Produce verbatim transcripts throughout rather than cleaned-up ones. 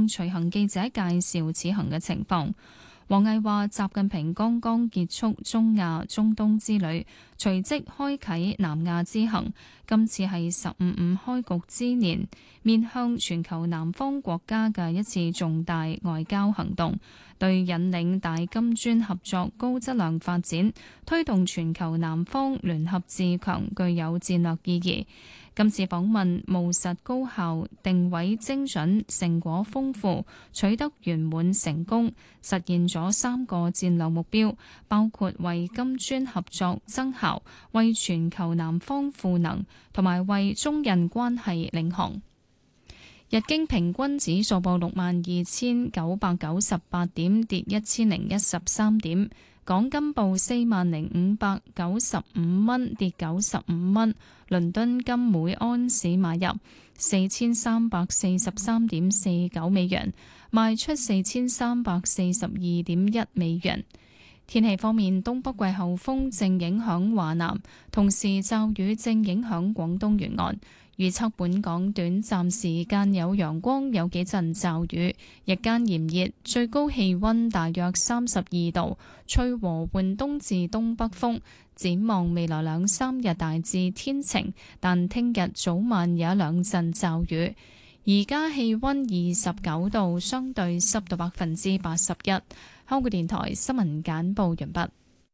將隨行記者介紹此行嘅情況。王毅話：習近平剛剛結束中亞、中東之旅，隨即開啟南亞之行。今次係十五五開局之年，面向全球南方國家嘅一次重大外交行動，對引領大金磚合作高質量發展、推動全球南方聯合自強具有戰略意義。今次訪問務實高效、定位精準、成果豐富，取得圓滿成功，實現咗三個戰略目標，包括為金磚合作增效、為全球南方賦能，同埋為中印關係領航。日經平均指數報六萬二千九百九十八點，跌一千零一十三點。港金報四萬零五百九十五蚊，跌九十五蚊。倫敦金每安士買入四千三百四十三點四九美元，賣出四千三百四十二點一美元。天氣方面，東北季候風正影響華南，同時驟雨正影響廣東沿岸。預測本港短暫時間有陽光，有幾陣驟雨，日間炎熱，最高氣溫大約三十二度，吹和緩東至東北風。展望未來兩三日大致天晴，但聽日早晚有一兩陣驟雨。而家氣溫二十九度，相對濕度百分之八十一。香港電台新聞簡報完畢。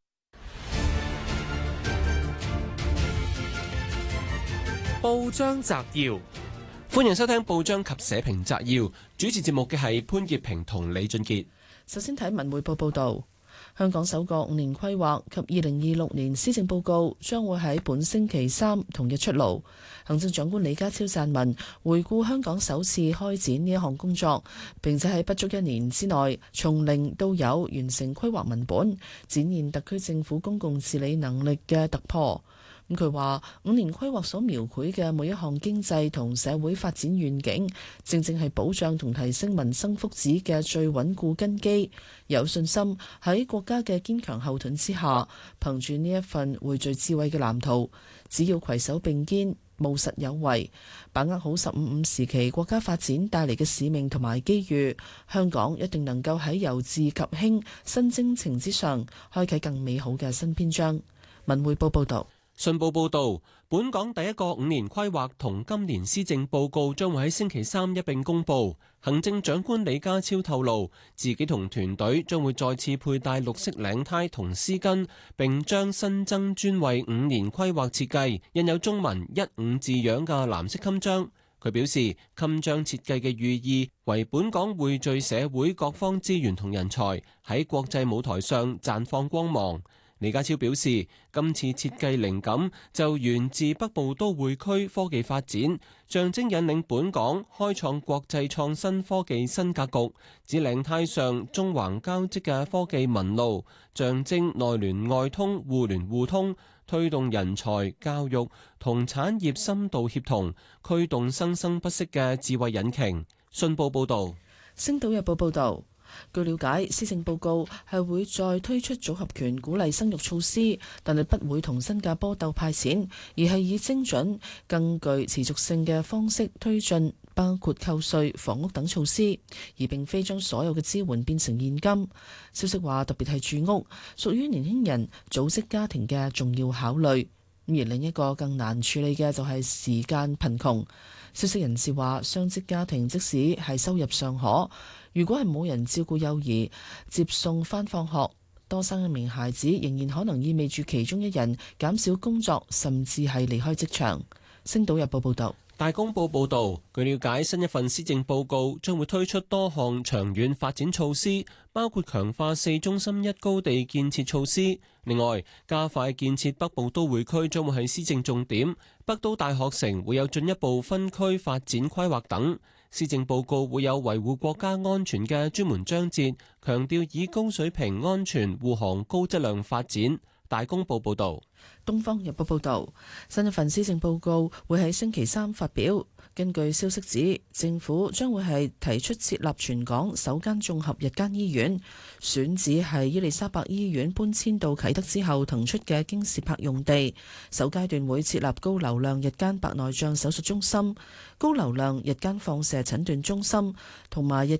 報章摘要，歡迎收聽報章及社評摘要。主持節目嘅係潘潔平同李俊傑。 首先睇文匯報報道，香港首個五年規劃及二零二六年施政報告將會喺本星期三同日出爐。行政長官李家超撰文回顧香港首次開展呢一項工作，並且喺不足一年之內從零到有完成規劃文本，展現特區政府公共治理能力嘅突破。咁佢話五年規劃所描繪嘅每一項經濟同社會發展願景，正正係保障同提升民生福祉嘅最穩固根基。有信心喺國家嘅堅強後盾之下，憑住呢一份匯聚智慧嘅藍圖，只要攜手並肩，務實有為，把握好十五五時期國家發展帶嚟嘅使命同埋機遇，香港一定能夠喺由治及興新征程之上，開啟更美好嘅新篇章。文匯報報道。 信報報導，本港第一個五年規劃同今年施政報告將會喺星期三一並公佈。行政長官李家超透露，自己同團隊將會再次佩戴綠色領呔同絲巾，並將新增專為五年規劃設計印有中文一五字樣嘅藍色襟章。佢表示，襟章設計嘅寓意為本港匯聚社會各方資源同人才，喺國際舞台上綻放光芒。李家超表示，今次設計靈感就源自北部都會區科技發展，象徵引領本港開創國際創新科技新格局。指領呔上縱橫交織嘅科技紋路，象徵內聯外通、互聯互通，推動人才、教育同產業深度協同，驅動生生不息嘅智慧引擎。信報報導， 星島日報報導。據了解，施政報告係會再推出組合拳鼓勵生育措施，但係不會同新加坡鬥派錢，而係以精準、更具持續性嘅方式推進，包括扣稅、房屋等措施，而並非將所有嘅支援變成現金。消息話，特別係住屋，屬於年輕人組織家庭嘅重要考慮。而另一個更難處理嘅就係時間貧窮。消息人士話，雙職家庭即使係收入尚可，如果係冇人照顧幼兒、接送返放學，多生一名孩子仍然可能意味住其中一人減少工作，甚至係離開職場。星島日報報道。 大公報報導，據了解，新一份施政報告將會推出多項長遠發展措施，包括強化四中心一高地建設措施。另外，加快建設北部都會區將會係施政重點，北都大學城會有進一步分區發展規劃等。施政報告會有維護國家安全嘅專門章節，強調以高水平安全護航高質量發展。大公報報導。 東方日報報導，新一份施政報告會喺星期三發表。根據消息指，政府將會係提出設立全港首間綜合日間醫院，選址係伊利沙伯醫院搬遷到啟德之後騰出嘅京士柏用地。首階段會設立高流量日間白內障手術中心、高流量日間放射診斷中心同埋日